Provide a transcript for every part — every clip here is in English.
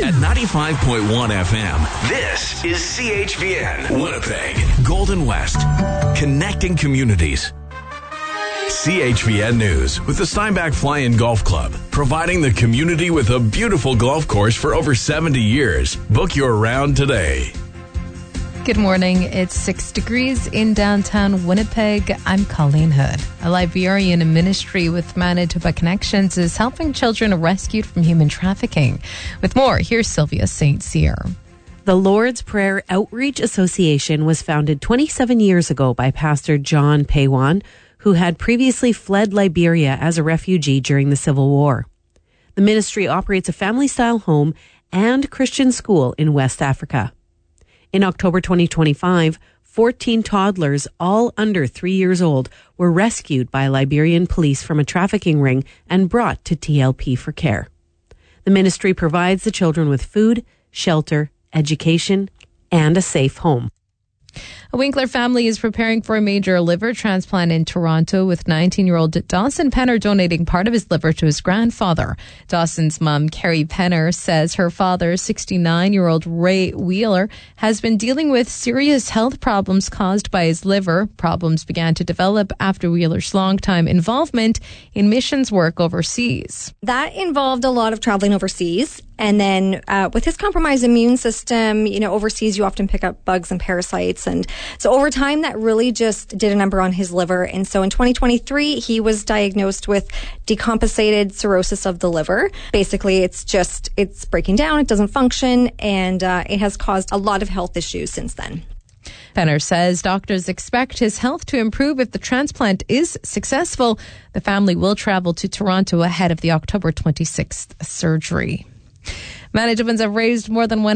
At 95.1 FM, this is CHVN, Winnipeg, Golden West, connecting communities. CHVN News with the Steinbach Fly-In Golf Club, providing the community with a beautiful golf course for over 70 years. Book your round today. Good morning. It's 6 degrees in downtown Winnipeg. I'm Colleen Hood. A Liberian ministry with Manitoba Connections is helping children rescued from human trafficking. With more, here's Sylvia St. Cyr. The Lord's Prayer Outreach Association was founded 27 years ago by Pastor John Paywan, who had previously fled Liberia as a refugee during the Civil War. The ministry operates a family-style home and Christian school in West Africa. In October 2025, 14 toddlers, all under 3 years old, were rescued by Liberian police from a trafficking ring and brought to TLP for care. The ministry provides the children with food, shelter, education, and a safe home. A Winkler family is preparing for a major liver transplant in Toronto, with 19-year-old Dawson Penner donating part of his liver to his grandfather. Dawson's mom, Carrie Penner, says her father, 69-year-old Ray Wheeler, has been dealing with serious health problems caused by his liver. Problems began to develop after Wheeler's longtime involvement in missions work overseas. That involved a lot of traveling overseas. And then with his compromised immune system, overseas you often pick up bugs and parasites. And so over time, that really just did a number on his liver. And so in 2023, he was diagnosed with decompensated cirrhosis of the liver. Basically, it's breaking down. It doesn't function. And it has caused a lot of health issues since then. Penner says doctors expect his health to improve if the transplant is successful. The family will travel to Toronto ahead of the October 26th surgery. Manitobans have raised more than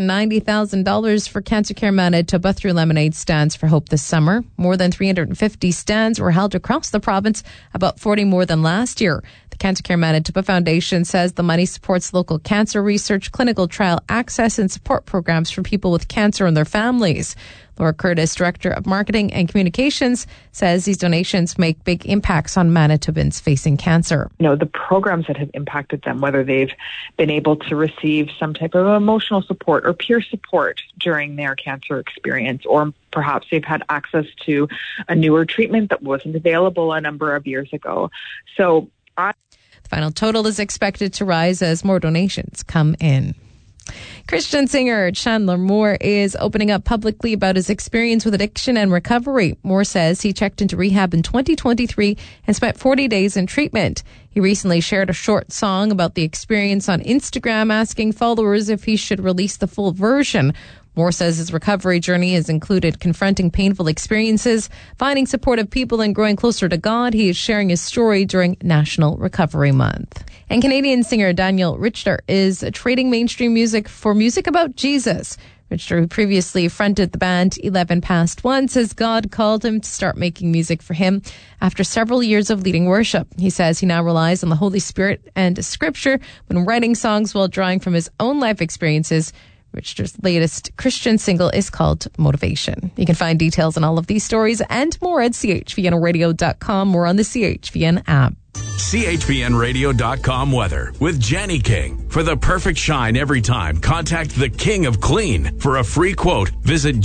$190,000 for Cancer Care Manitoba through lemonade stands for hope this summer. More than 350 stands were held across the province, about 40 more than last year. The Cancer Care Manitoba Foundation says the money supports local cancer research, clinical trial access, and support programs for people with cancer and their families. Laura Curtis, Director of Marketing and Communications, says these donations make big impacts on Manitobans facing cancer. The programs that have impacted them, whether they've been able to receive some type of emotional support or peer support during their cancer experience, or perhaps they've had access to a newer treatment that wasn't available a number of years ago. The final total is expected to rise as more donations come in. Christian singer Chandler Moore is opening up publicly about his experience with addiction and recovery. Moore says he checked into rehab in 2023 and spent 40 days in treatment. He recently shared a short song about the experience on Instagram, asking followers if he should release the full version. Moore says his recovery journey has included confronting painful experiences, finding supportive people, and growing closer to God. He is sharing his story during National Recovery Month. And Canadian singer Daniel Richter is trading mainstream music for music about Jesus. Richter, who previously fronted the band 11 Past One, says God called him to start making music for him after several years of leading worship. He says he now relies on the Holy Spirit and Scripture when writing songs while drawing from his own life experiences. Richter's latest Christian single is called Motivation. You can find details on all of these stories and more at chvnradio.com or on the CHVN app. CHVNradio.com weather with Jenny King. For the perfect shine every time, contact the King of Clean. For a free quote, visit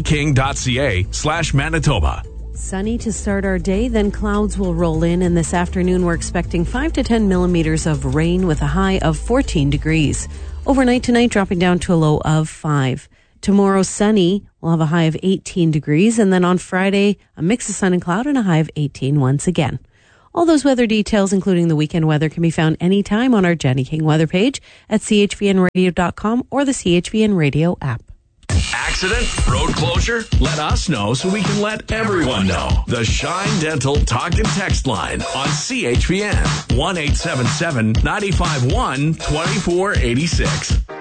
jannyking.ca/Manitoba. Sunny to start our day, then clouds will roll in, and this afternoon we're expecting 5 to 10 millimeters of rain with a high of 14 degrees. Overnight tonight, dropping down to a low of 5. Tomorrow, sunny. We'll have a high of 18 degrees. And then on Friday, a mix of sun and cloud and a high of 18 once again. All those weather details, including the weekend weather, can be found anytime on our Jenny King weather page at chvnradio.com or the CHVN Radio app. Accident? Road closure? Let us know so we can let everyone know. The Shine Dental Talk and Text line on CHVN 1-877-951-2486.